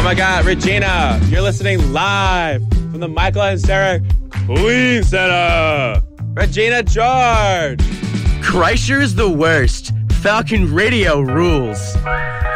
Oh my God, Regina, you're listening live from the Michael and Sarah Queen Center. Regina George. Kreischer's the worst. Falcon Radio rules.